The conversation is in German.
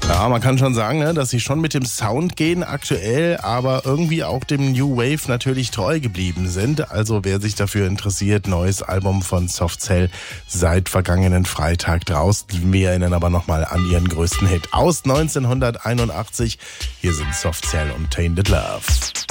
Ja, man kann schon sagen, ne, dass sie schon mit dem Sound gehen aktuell, aber irgendwie auch dem New Wave natürlich treu geblieben sind. Also wer sich dafür interessiert, neues Album von Soft Cell seit vergangenen Freitag draußen. Wir erinnern aber nochmal an ihren größten Hit aus 1981. Hier sind Soft Cell und Tainted Love.